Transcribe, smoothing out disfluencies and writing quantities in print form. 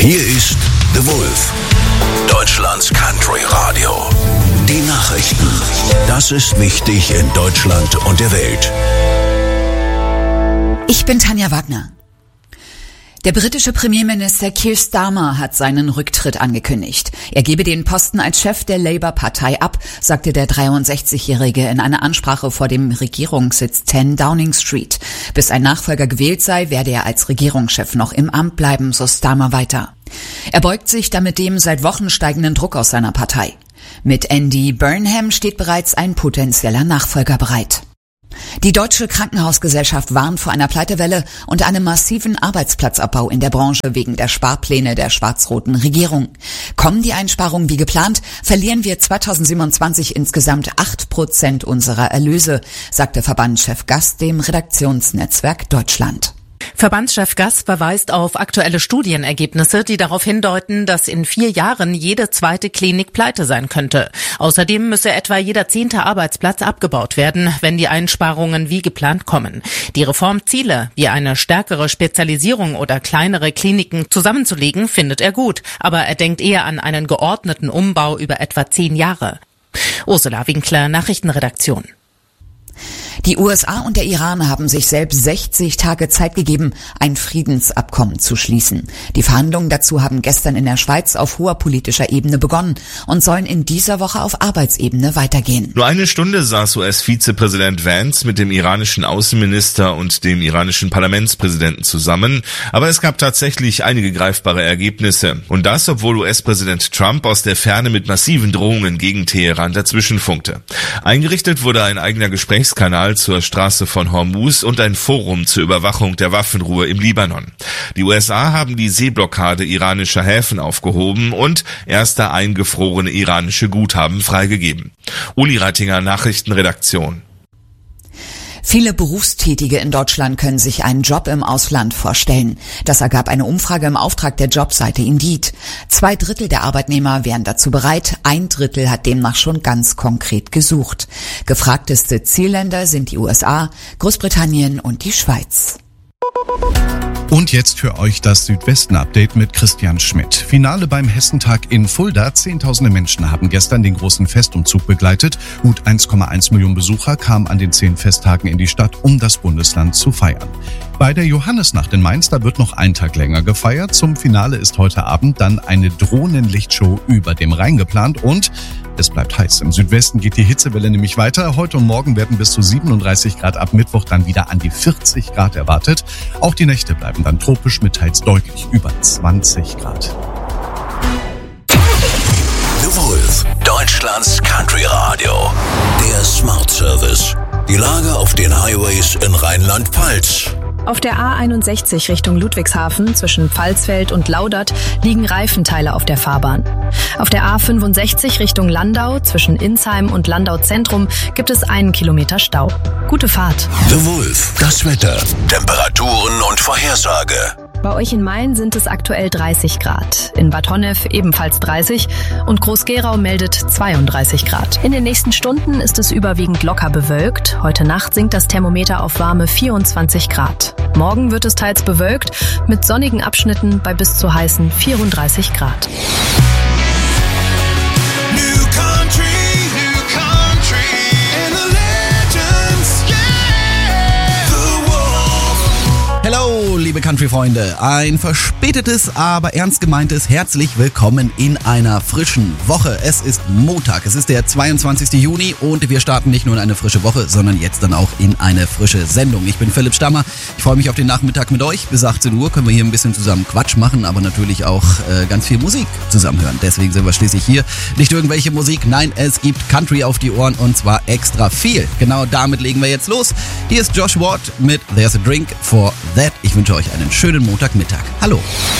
Hier ist The Wolf, Deutschlands Country Radio. Die Nachrichten. Das ist wichtig in Deutschland und der Welt. Ich bin Tanja Wagner. Der britische Premierminister Keir Starmer hat seinen Rücktritt angekündigt. Er gebe den Posten als Chef der Labour-Partei ab, sagte der 63-Jährige in einer Ansprache vor dem Regierungssitz 10 Downing Street. Bis ein Nachfolger gewählt sei, werde er als Regierungschef noch im Amt bleiben, so Starmer weiter. Er beugt sich damit dem seit Wochen steigenden Druck aus seiner Partei. Mit Andy Burnham steht bereits ein potenzieller Nachfolger bereit. Die Deutsche Krankenhausgesellschaft warnt vor einer Pleitewelle und einem massiven Arbeitsplatzabbau in der Branche wegen der Sparpläne der schwarz-roten Regierung. Kommen die Einsparungen wie geplant, verlieren wir 2027 insgesamt 8% unserer Erlöse, sagte Verbandschef Gass dem Redaktionsnetzwerk Deutschland. Verbandschef Gass verweist auf aktuelle Studienergebnisse, die darauf hindeuten, dass in 4 Jahren jede zweite Klinik pleite sein könnte. Außerdem müsse etwa jeder 10. Arbeitsplatz abgebaut werden, wenn die Einsparungen wie geplant kommen. Die Reformziele, wie eine stärkere Spezialisierung oder kleinere Kliniken zusammenzulegen, findet er gut. Aber er denkt eher an einen geordneten Umbau über etwa 10 Jahre. Ursula Winkler, Nachrichtenredaktion. Die USA und der Iran haben sich selbst 60 Tage Zeit gegeben, ein Friedensabkommen zu schließen. Die Verhandlungen dazu haben gestern in der Schweiz auf hoher politischer Ebene begonnen und sollen in dieser Woche auf Arbeitsebene weitergehen. Nur eine Stunde saß US-Vizepräsident Vance mit dem iranischen Außenminister und dem iranischen Parlamentspräsidenten zusammen. Aber es gab tatsächlich einige greifbare Ergebnisse. Und das, obwohl US-Präsident Trump aus der Ferne mit massiven Drohungen gegen Teheran dazwischenfunkte. Eingerichtet wurde ein eigener Gesprächskanal zur Straße von Hormuz und ein Forum zur Überwachung der Waffenruhe im Libanon. Die USA haben die Seeblockade iranischer Häfen aufgehoben und erste eingefrorene iranische Guthaben freigegeben. Uli Reitinger, Nachrichtenredaktion. Viele Berufstätige in Deutschland können sich einen Job im Ausland vorstellen. Das ergab eine Umfrage im Auftrag der Jobseite Indeed. 2/3 der Arbeitnehmer wären dazu bereit, 1/3 hat demnach schon ganz konkret gesucht. Gefragteste Zielländer sind die USA, Großbritannien und die Schweiz. Und jetzt für euch das Südwesten-Update mit Christian Schmidt. Finale beim Hessentag in Fulda. Zehntausende Menschen haben gestern den großen Festumzug begleitet. Gut 1,1 Millionen Besucher kamen an den 10 Festtagen in die Stadt, um das Bundesland zu feiern. Bei der Johannisnacht in Mainz, da wird noch ein Tag länger gefeiert. Zum Finale ist heute Abend dann eine Drohnenlichtshow über dem Rhein geplant und es bleibt heiß. Im Südwesten geht die Hitzewelle nämlich weiter. Heute und morgen werden bis zu 37 Grad, ab Mittwoch dann wieder an die 40 Grad erwartet. Auch die Nächte bleiben dann tropisch mit teils deutlich über 20 Grad. The Wolf, Deutschlands Country Radio. Der Smart Service. Die Lage auf den Highways in Rheinland-Pfalz. Auf der A61 Richtung Ludwigshafen zwischen Pfalzfeld und Laudert liegen Reifenteile auf der Fahrbahn. Auf der A65 Richtung Landau zwischen Insheim und Landau Zentrum gibt es 1 Kilometer Stau. Gute Fahrt. The Wolf, das Wetter, Temperaturen und Vorhersage. Bei euch in Main sind es aktuell 30 Grad. In Bad Honnef ebenfalls 30 und Groß-Gerau meldet 32 Grad. In den nächsten Stunden ist es überwiegend locker bewölkt. Heute Nacht sinkt das Thermometer auf warme 24 Grad. Morgen wird es teils bewölkt mit sonnigen Abschnitten bei bis zu heißen 34 Grad. Hallo, liebe Country-Freunde. Ein verspätetes, aber ernst gemeintes herzlich willkommen in einer frischen Woche. Es ist Montag, es ist der 22. Juni und wir starten nicht nur in eine frische Woche, sondern jetzt dann auch in eine frische Sendung. Ich bin Philipp Stammer, ich freue mich auf den Nachmittag mit euch. Bis 18 Uhr können wir hier ein bisschen zusammen Quatsch machen, aber natürlich auch ganz viel Musik zusammen hören. Deswegen sind wir schließlich hier. Nicht irgendwelche Musik, nein, es gibt Country auf die Ohren und zwar extra viel. Genau damit legen wir jetzt los. Hier ist Josh Ward mit There's a Drink for That. Ich wünsche euch einen schönen Montagmittag. Hallo.